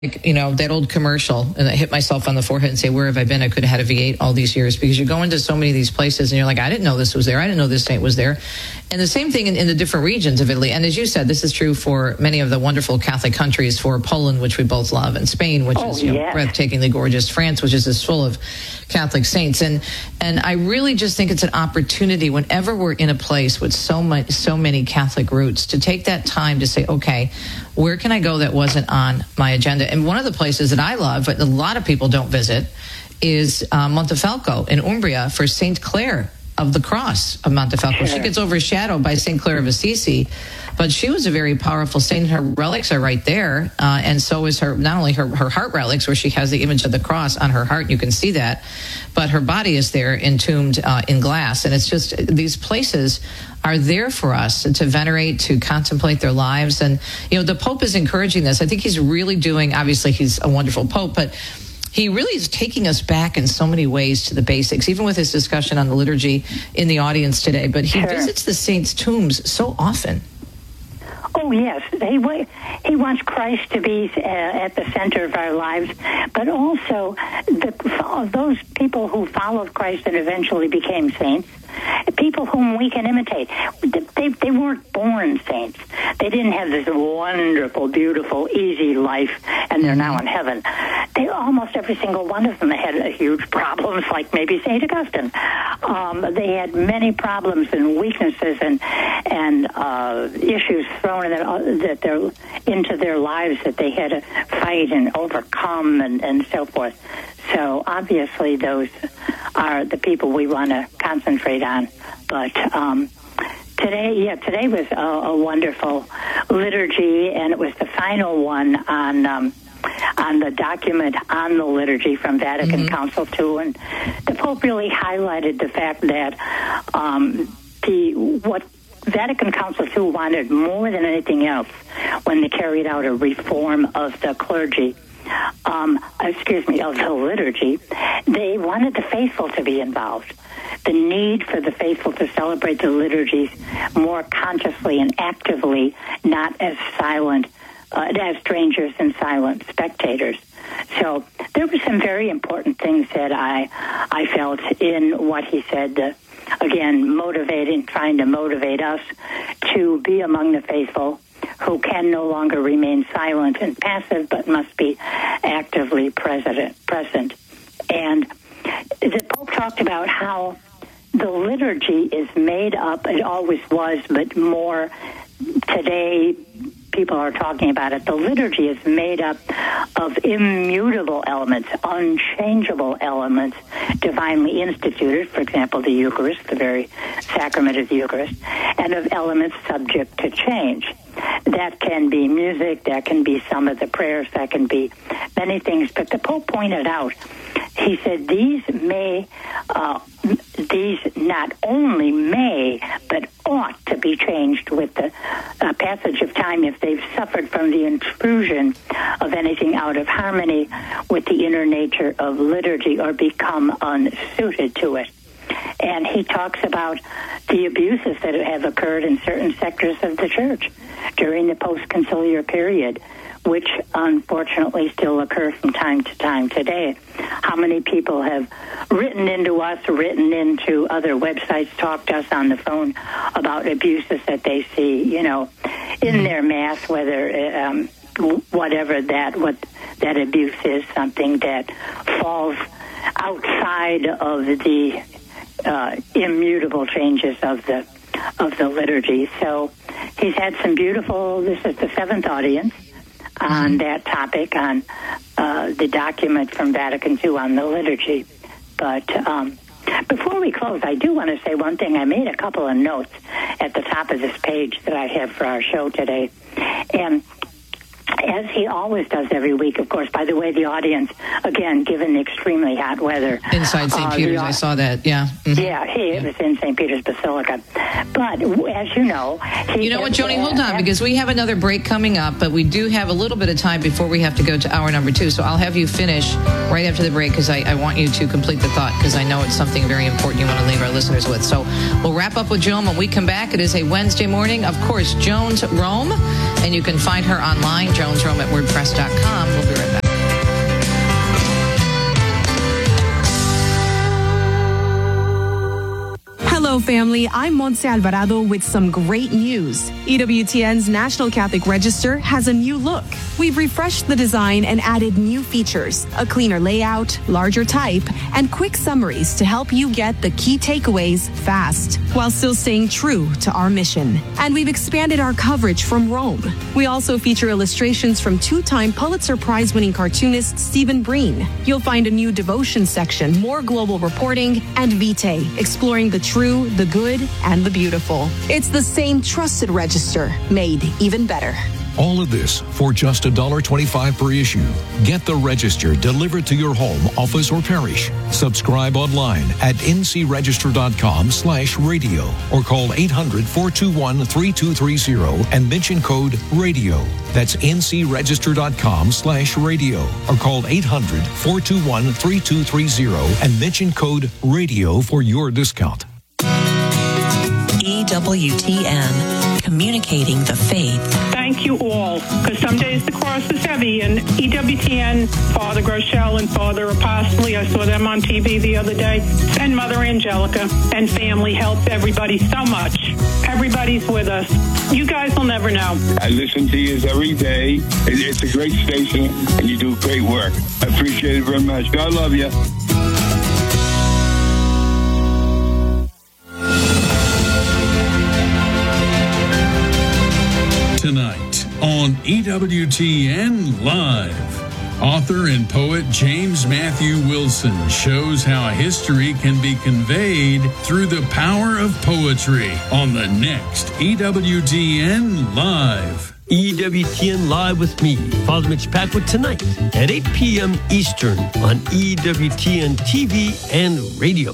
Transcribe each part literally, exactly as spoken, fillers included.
you know, that old commercial, and I hit myself on the forehead and say, where have I been? I could have had a V eight all these years, because you go into so many of these places and you're like, I didn't know this was there. I didn't know this saint was there. And the same thing in, in the different regions of Italy. And as you said, this is true for many of the wonderful Catholic countries, for Poland, which we both love, and Spain, which oh, is you know, yes. breathtakingly gorgeous, France, which is as full of Catholic saints. And and I really just think it's an opportunity whenever we're in a place with so much, so many Catholic roots, to take that time to say, okay, where can I go that wasn't on my agenda? And one of the places that I love, but a lot of people don't visit, is uh, Montefalco in Umbria for Saint Clare of the Cross of Montefalco. Sure. She gets overshadowed by Saint Clare of Assisi, but she was a very powerful saint. Her relics are right there, uh, and so is her, not only her, her heart relics, where she has the image of the cross on her heart, you can see that, but her body is there entombed uh, in glass. And it's just, these places are there for us to venerate, to contemplate their lives. And, you know, the Pope is encouraging this. I think he's really doing, obviously he's a wonderful Pope, but he really is taking us back in so many ways to the basics, even with his discussion on the liturgy in the audience today. But he Sure. visits the saints' tombs so often. Oh, yes. He, he wants Christ to be uh, at the center of our lives, but also the, those people who followed Christ and eventually became saints, people whom we can imitate. They, they weren't born saints. They didn't have this wonderful, beautiful, easy life, and they're now in heaven. They, almost every single one of them had huge problems, like maybe Saint Augustine. Um, they had many problems and weaknesses and and uh, issues thrown in that, uh, that they're, into their lives that they had to fight and overcome and, and so forth. So obviously those are the people we want to concentrate on. But um, today, yeah, today was a, a wonderful liturgy, and it was the final one on um, on the document on the liturgy from Vatican mm-hmm. Council two, and the Pope really highlighted the fact that um, the what Vatican Council two wanted more than anything else when they carried out a reform of the clergy. Um, excuse me, of the liturgy, they wanted the faithful to be involved. The need for the faithful to celebrate the liturgies more consciously and actively, not as silent, uh, as strangers and silent spectators. So there were some very important things that I, I felt in what he said. Uh, again, motivating, trying to motivate us to be among the faithful, who can no longer remain silent and passive, but must be actively present. present. And the Pope talked about how the liturgy is made up, it always was, but more today people are talking about it. The liturgy is made up of immutable elements, unchangeable elements, divinely instituted, for example, the Eucharist, the very sacrament of the Eucharist, and of elements subject to change. That can be music, that can be some of the prayers, that can be many things. But the Pope pointed out, he said these may, uh, these not only may, but ought to be changed with the uh, passage of time if they've suffered from the intrusion of anything out of harmony with the inner nature of liturgy or become unsuited to it. And he talks about the abuses that have occurred in certain sectors of the church during the post-conciliar period, which unfortunately still occur from time to time today. How many people have written into us, written into other websites, talked to us on the phone about abuses that they see, you know, in their mass, whether um, whatever that what that abuse is, something that falls outside of the uh, immutable changes of the of the liturgy. So he's had some beautiful. This is the seventh audience on that topic, on uh, the document from Vatican two on the liturgy. But um, before we close, I do want to say one thing. I made a couple of notes at the top of this page that I have for our show today. And as he always does every week, of course, by the way, the audience, again, given the extremely hot weather. Inside Saint Uh, Peter's, the, I saw that, yeah. Mm-hmm. Yeah, he yeah. was in Saint Peter's Basilica. But as you know... You know what, Joni, hold on, because we have another break coming up, but we do have a little bit of time before we have to go to hour number two. So I'll have you finish right after the break, because I, I want you to complete the thought, because I know it's something very important you want to leave our listeners with. So we'll wrap up with Joan when we come back. It is a Wednesday morning. Of course, Jones Rome, and you can find her online, jones rome at wordpress dot com. We'll be right back. Hello, family. I'm Montse Alvarado with some great news. E W T N's National Catholic Register has a new look. We've refreshed the design and added new features, a cleaner layout, larger type, and quick summaries to help you get the key takeaways fast, while still staying true to our mission. And we've expanded our coverage from Rome. We also feature illustrations from two-time Pulitzer Prize-winning cartoonist Stephen Breen. You'll find a new devotion section, more global reporting, and Vitae, exploring the true, the good, and the beautiful. It's the same trusted register, made even better. All of this for just one dollar twenty-five per issue. Get the Register delivered to your home, office, or parish. Subscribe online at ncregister.com slash radio or call eight hundred, four two one, three two three zero and mention code RADIO. That's ncregister.com slash radio or call eight hundred, four two one, three two three zero and mention code RADIO for your discount. E W T N, communicating the faith. Thank you all, because some days the cross is heavy, and E W T N, Father Groeschel and Father Apostoli, I saw them on T V the other day, and Mother Angelica and family helped everybody so much. Everybody's with us. You guys will never know. I listen to you every day. It's a great station, and you do great work. I appreciate it very much. God love you. Tonight on E W T N Live, author and poet James Matthew Wilson shows how history can be conveyed through the power of poetry on the next E W T N Live. E W T N Live with me, Father Mitch Packwood, tonight at eight p.m. Eastern on E W T N T V and radio.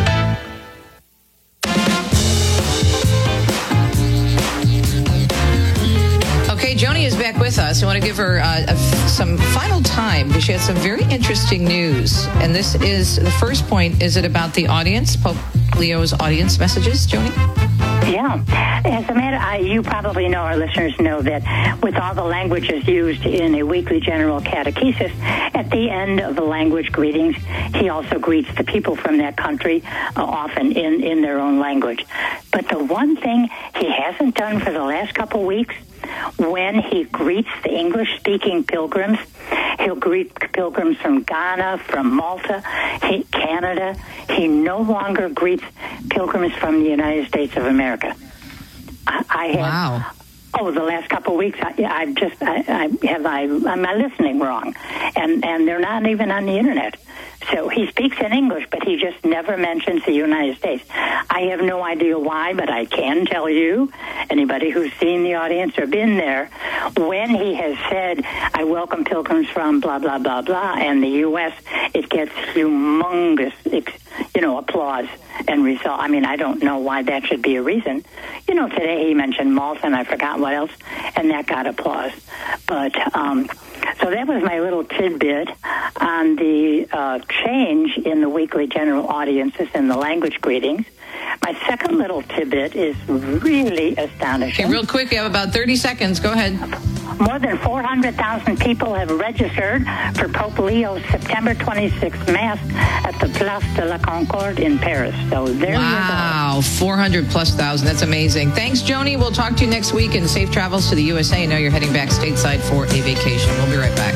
Joni is back with us. I want to give her uh, a, some final time because she had some very interesting news. And this is the first point. Is it about the audience, Pope Leo's audience messages, Joni? Yeah. As a matter, I, you probably know, our listeners know that with all the languages used in a weekly general catechesis, at the end of the language greetings, he also greets the people from that country, uh, often in, in their own language. But the one thing he hasn't done for the last couple weeks, when he greets the English-speaking pilgrims, he'll greet pilgrims from Ghana, from Malta, he, Canada. He no longer greets pilgrims from the United States of America. I, I have, wow. Oh, the last couple of weeks, I, I've just, I, I have, I, am I listening wrong? And and they're not even on the internet. So he speaks in English, but he just never mentions the United States. I have no idea why, but I can tell you, anybody who's seen the audience or been there, when he has said, I welcome pilgrims from blah, blah, blah, blah, and the U S, it gets humongous, you know, applause and result. I mean, I don't know why that should be a reason. You know, today he mentioned Malta, and I forgot what else, and that got applause. But, um, so that was my little tidbit on the uh, change in the weekly general audiences and the language greetings. My second little tidbit is really astonishing. Okay, real quick, you have about thirty seconds. Go ahead. More than four hundred thousand people have registered for Pope Leo's September twenty-sixth Mass at the Place de la Concorde in Paris. So there wow, you go. four hundred plus thousand. That's amazing. Thanks, Joni. We'll talk to you next week, and safe travels to the U S A. I know you're heading back stateside for a vacation. We'll be right back.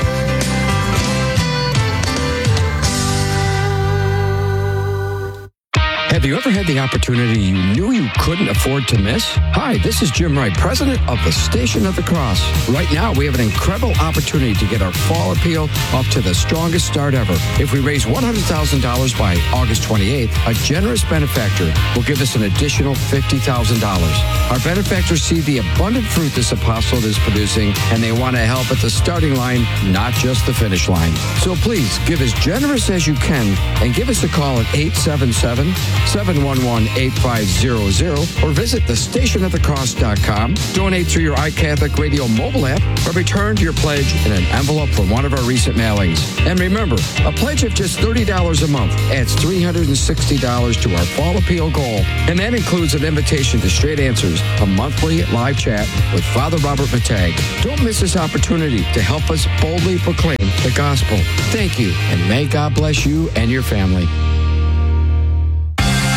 Have you ever had the opportunity you knew you couldn't afford to miss? Hi, this is Jim Wright, president of the Station of the Cross. Right now, we have an incredible opportunity to get our fall appeal up to the strongest start ever. If we raise one hundred thousand dollars by August twenty-eighth, a generous benefactor will give us an additional fifty thousand dollars. Our benefactors see the abundant fruit this apostolate is producing, and they want to help at the starting line, not just the finish line. So please, give as generous as you can and give us a call at eight seven seven, seven one one, eight five zero zero or visit the station of the cross dot com. Donate through your iCatholic Radio mobile app or return your pledge in an envelope from one of our recent mailings. And remember, a pledge of just thirty dollars a month adds three hundred sixty dollars to our fall appeal goal. And that includes an invitation to Straight Answers, a monthly live chat with Father Robert Matag. Don't miss this opportunity to help us boldly proclaim the gospel. Thank you, and may God bless you and your family. Eighth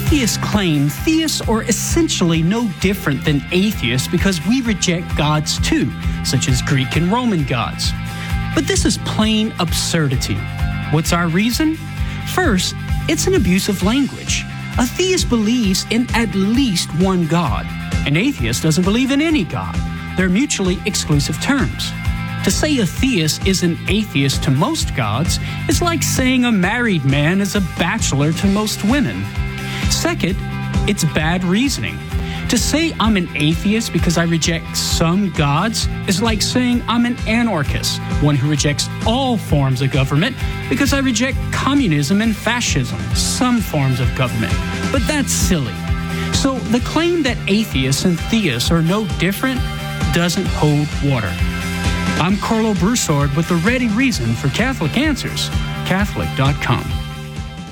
Atheists claim theists are essentially no different than atheists because we reject gods too, such as Greek and Roman gods. But this is plain absurdity. What's our reason? First, it's an abuse of language. A theist believes in at least one God. An atheist doesn't believe in any God. They're mutually exclusive terms. To say a theist is an atheist to most gods is like saying a married man is a bachelor to most women. Second, it's bad reasoning. To say I'm an atheist because I reject some gods is like saying I'm an anarchist, one who rejects all forms of government because I reject communism and fascism, some forms of government. But that's silly. So the claim that atheists and theists are no different doesn't hold water. I'm Carlo Broussard with the ready reason for Catholic Answers, Catholic dot com.